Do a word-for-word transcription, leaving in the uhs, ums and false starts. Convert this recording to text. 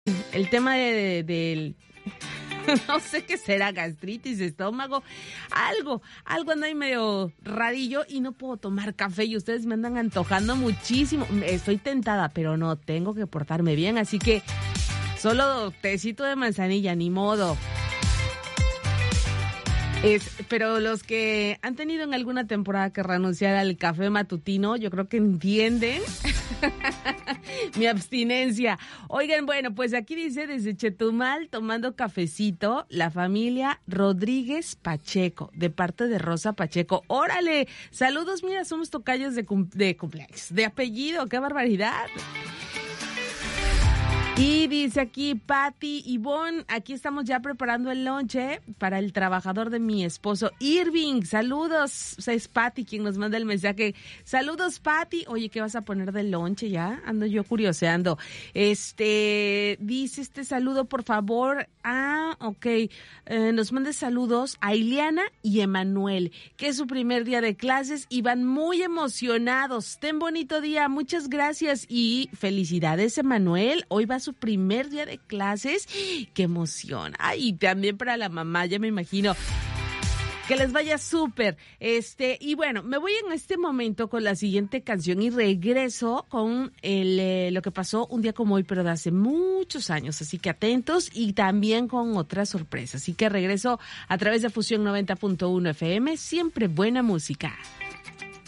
el tema de, de, del... no sé qué será, gastritis, estómago, algo, algo anda ahí medio rarillo y no puedo tomar café y ustedes me andan antojando muchísimo. Estoy tentada, pero no, tengo que portarme bien, así que solo tecito de manzanilla, ni modo. Es, pero los que han tenido en alguna temporada que renunciar al café matutino, yo creo que entienden mi abstinencia. Oigan, bueno, pues aquí dice desde Chetumal, tomando cafecito, la familia Rodríguez Pacheco, de parte de Rosa Pacheco. ¡Órale! Saludos, mira, somos tocayos de, cum- de cumpleaños, de apellido, ¡qué barbaridad! Y dice aquí Patti Ivonne, aquí estamos ya preparando el lonche para el trabajador de mi esposo Irving. Saludos, o sea, es Patti quien nos manda el mensaje. Saludos, Patti. Oye, ¿qué vas a poner de lonche ya? Ando yo curioseando. Este, dice este saludo, por favor. Ah, ok. Eh, nos mande saludos a Ileana y Emanuel, que es su primer día de clases y van muy emocionados. Ten bonito día, muchas gracias y felicidades, Emanuel. Hoy va su primer día de clases. ¡Qué emoción! Ay, y también para la mamá, ya me imagino. Que les vaya súper. Este, y bueno, me voy en este momento con la siguiente canción y regreso con el, eh, lo que pasó un día como hoy, pero de hace muchos años. Así que atentos y también con otras sorpresas. Así que regreso a través de Fusión noventa punto uno F M. Siempre buena música.